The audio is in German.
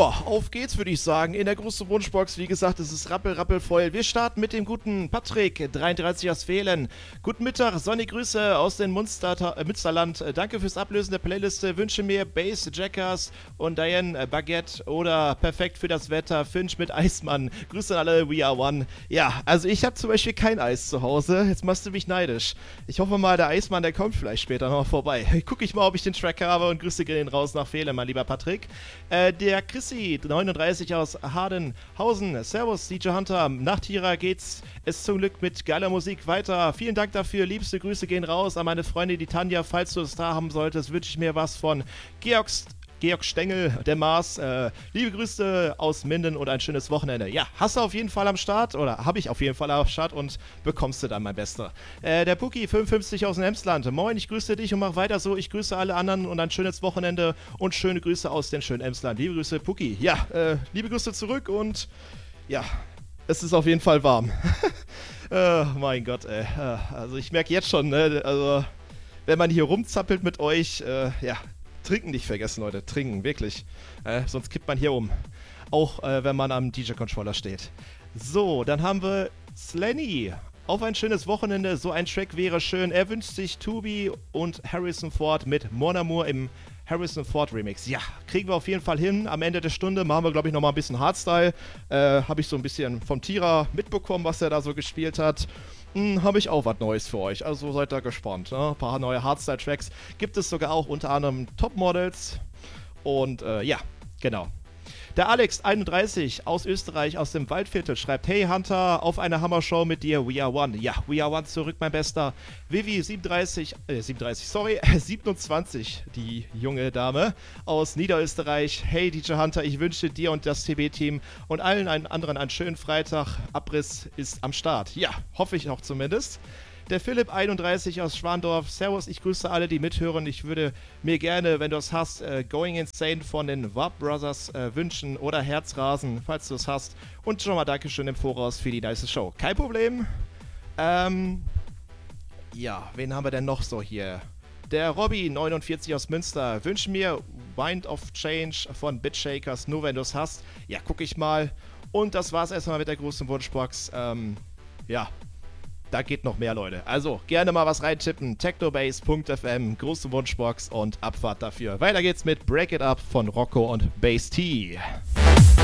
Ja, auf geht's, würde ich sagen. In der großen Wunschbox, wie gesagt, es ist rappelvoll. Wir starten mit dem guten Patrick, 33 aus Vehlen. Guten Mittag, sonnige Grüße aus dem Münsterland. Danke fürs Ablösen der Playliste. Wünsche mir Bass, Jackers und Diane Baguette oder perfekt für das Wetter, Finch mit Eismann. Grüße an alle, we are one. Ja, also ich habe zum Beispiel kein Eis zu Hause. Jetzt machst du mich neidisch. Ich hoffe mal, der Eismann, der kommt vielleicht später noch vorbei. Guck ich mal, ob ich den Track habe und Grüße gehen raus nach Vehlen, mein lieber Patrick. Der Chrissy, 39 aus Hardenhausen. Servus, DJ Hunter. Nach Tira geht's es zum Glück mit geiler Musik weiter. Vielen Dank dafür. Liebste Grüße gehen raus an meine Freundin, die Tanja. Falls du es da haben solltest, wünsche ich mir was von Georg Stengel, der Mars. Liebe Grüße aus Minden und ein schönes Wochenende. Ja, hast du auf jeden Fall am Start oder habe ich auf jeden Fall am Start und bekommst du dann, mein Bester. Der Puki, 55 aus dem Emsland. Moin, ich grüße dich und mach weiter so. Ich grüße alle anderen und ein schönes Wochenende und schöne Grüße aus dem schönen Emsland. Liebe Grüße, Puki. Ja, liebe Grüße zurück und ja, es ist auf jeden Fall warm. Mein Gott, ey. Also ich merke jetzt schon, ne, also wenn man hier rumzappelt mit euch, ja, Trinken nicht vergessen, Leute. Trinken, wirklich. Sonst kippt man hier um. Auch wenn man am DJ-Controller steht. So, dann haben wir Slenny. Auf ein schönes Wochenende. So ein Track wäre schön. Er wünscht sich Tubi und Harrison Ford mit Mon Amour im Harrison Ford Remix. Ja, kriegen wir auf jeden Fall hin. Am Ende der Stunde machen wir, glaube ich, nochmal ein bisschen Hardstyle. Habe ich so ein bisschen vom Tira mitbekommen, was er da so gespielt hat. Habe ich auch was Neues für euch. Also seid da gespannt. Ne? Ein paar neue Hardstyle-Tracks gibt es sogar auch, unter anderem Topmodels. Und ja, genau. Der Alex, 31, aus Österreich, aus dem Waldviertel, schreibt: Hey Hunter, auf eine Hammershow mit dir, we are one. Ja, we are one zurück, mein Bester. Vivi, 27, die junge Dame aus Niederösterreich. Hey DJ Hunter, ich wünsche dir und das TB-Team und allen anderen einen schönen Freitag. Abriss ist am Start. Ja, hoffe ich auch zumindest. Der Philipp, 31 aus Schwandorf. Servus, ich grüße alle, die mithören. Ich würde mir gerne, wenn du es hast, Going Insane von den Warp Brothers wünschen oder Herzrasen, falls du es hast. Und schon mal Dankeschön im Voraus für die nice Show. Kein Problem. Ja, wen haben wir denn noch so hier? Der Robby, 49 aus Münster, wünscht mir Wind of Change von Bitshakers, nur wenn du es hast. Ja, guck ich mal. Und das war's erstmal mit der großen Wunschbox. Ja. Da geht noch mehr, Leute. Also, gerne mal was reintippen. technobase.fm, große Wunschbox und Abfahrt dafür. Weiter geht's mit Break It Up von Rocco und Bass T.